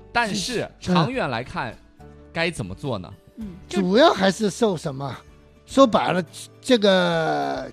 但是长远来看，该怎么做呢？ 主要还是受什么？说白了，这个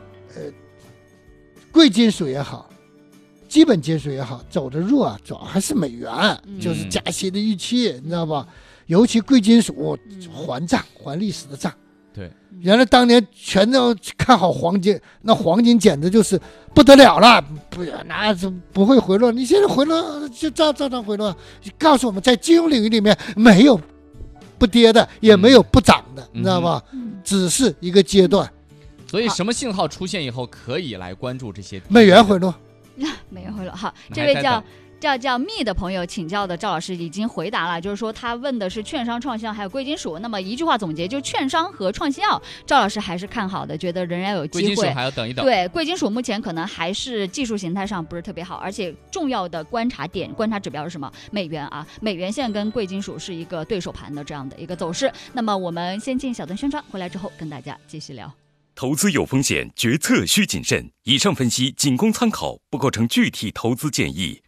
贵金属也好，基本金属也好，走的路啊，主要还是美元，就是加息的预期，你知道吧？尤其贵金属还账，还历史的账。 对， 原来当年全都看好黄金，那黄金简直就是不得了了，那不会回落。你现在回落就照常回落，告诉我们在金融领域里面没有不跌的，也没有不涨的，你知道吧？只是一个阶段。 所以什么信号出现以后可以来关注这些？ 美元回落， 美元回落。好，这位叫密的朋友请教的赵老师已经回答了，就是说他问的是券商、创新药还有贵金属。那么一句话总结，就券商和创新药，赵老师还是看好的，觉得仍然有机会。 贵金属还要等一等。 对，贵金属目前可能还是技术形态上不是特别好，而且重要的观察指标是什么？美元啊，美元现在跟贵金属是一个对手盘的这样的一个走势。那么我们先进小段宣传，回来之后跟大家继续聊。 投资有风险，决策需谨慎。以上分析仅供参考，不构成具体投资建议。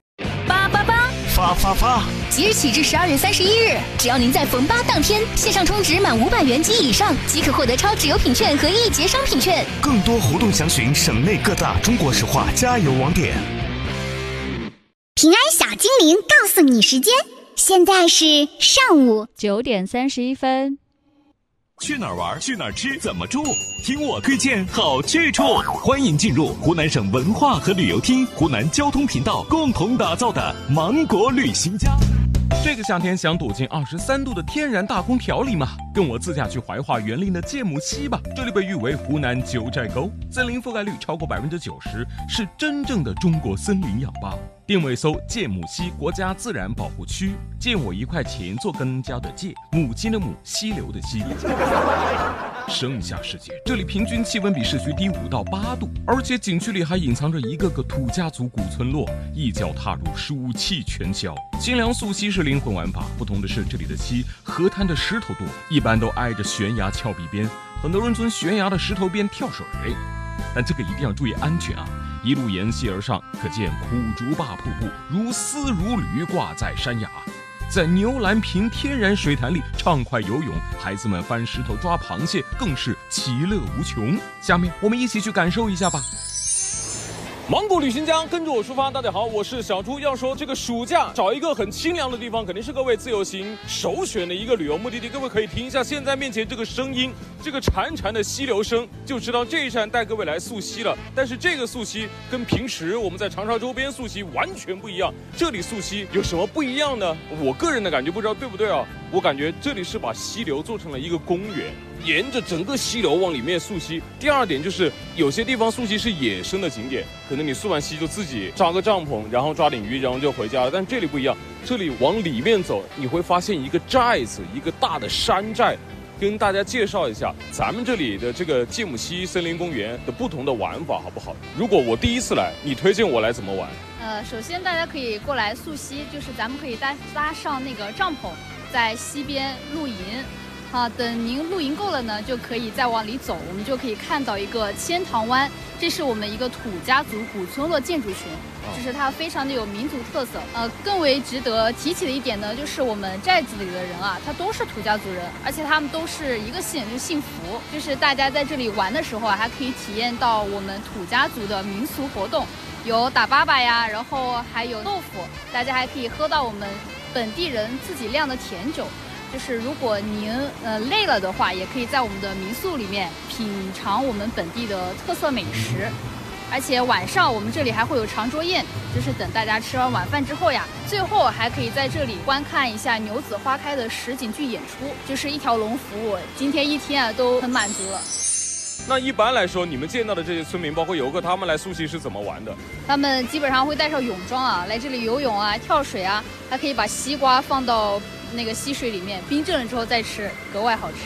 发！即日起至12月31日，只要您在逢8当天线上充值满500元及以上，即可获得超值优品券和1节商品券。 更多活动详询省内各大中国石化加油网点。 平安小精灵告诉你时间，现在是上午 9点31分。 去哪儿玩？去哪儿吃？怎么住？听我推荐好去处。欢迎进入湖南省文化和旅游厅、湖南交通频道共同打造的芒果旅行家。 这个夏天想躲进23度的天然大空调里吗？跟我自驾去怀化园林的芥母溪吧，这里被誉为湖南九寨沟，森林覆盖率超过90%，是真正的中国森林氧吧。定位搜芥母溪国家自然保护区，借我1块钱做更交的借，母亲的母，溪流的溪。盛夏时节，这里平均气温比市区低5到8度，而且景区里还隐藏着一个个土家族古村落，一脚踏入暑气全消。清凉溯溪是灵魂玩法，不同的是这里的溪河滩的石头多，一般都挨着悬崖峭壁边，很多人从悬崖的石头边跳水，但这个一定要注意安全啊！一路沿溪而上，可见苦竹坝瀑布如丝如缕挂在山崖。在牛栏坪天然水潭里畅快游泳，孩子们翻石头抓螃蟹，更是其乐无穷。下面我们一起去感受一下吧。 芒果旅行家，跟着我出发。大家好，我是小朱。要说这个暑假找一个很清凉的地方，肯定是各位自由行首选的一个旅游目的地。各位可以听一下现在面前这个声音，这个潺潺的溪流声，就知道这一站带各位来溯溪了。但是这个溯溪跟平时我们在长沙周边溯溪完全不一样。这里溯溪有什么不一样呢？我个人的感觉不知道对不对啊？我感觉这里是把溪流做成了一个公园，沿着整个溪流往里面溯溪。第二点就是有些地方溯溪是野生的景点，可能你溯完溪就自己扎个帐篷，然后抓点鱼，然后就回家了。但这里不一样，这里往里面走，你会发现一个寨子，一个大的山寨。跟大家介绍一下咱们这里的这个芥母溪森林公园的不同的玩法好不好？如果我第一次来，你推荐我来怎么玩？ 首先大家可以过来溯溪，就是咱们可以搭上那个帐篷，在溪边露营。等您露营够了呢，就可以再往里走，我们就可以看到一个千塘湾，这是我们一个土家族古村落建筑群，就是它非常的有民族特色。更为值得提起的一点呢，就是我们寨子里的人啊，他都是土家族人，而且他们都是一个姓，就是姓福。就是大家在这里玩的时候啊，还可以体验到我们土家族的民俗活动，有打粑粑呀，然后还有豆腐，大家还可以喝到我们本地人自己酿的甜酒。就是如果您累了的话，也可以在我们的民宿里面品尝我们本地的特色美食。而且晚上我们这里还会有长桌宴，就是等大家吃完晚饭之后呀，最后还可以在这里观看一下牛子花开的实景剧演出，就是一条龙服务，今天一天啊都很满足了。 那一般来说，你们见到的这些村民，包括游客，他们来溯溪是怎么玩的？ 他们基本上会带上泳装啊，来这里游泳啊、跳水啊，还可以把西瓜放到那个溪水里面冰镇了之后再吃，格外好吃。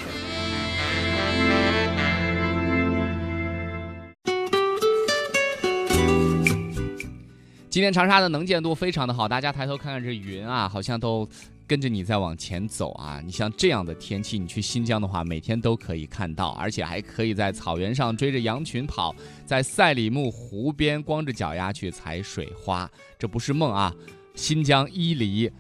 今天长沙的能见度非常的好，大家抬头看看这云啊，好像都跟着你在往前走啊。你像这样的天气，你去新疆的话，每天都可以看到，而且还可以在草原上追着羊群跑，在赛里木湖边光着脚丫去采水花，这不是梦啊。新疆伊犁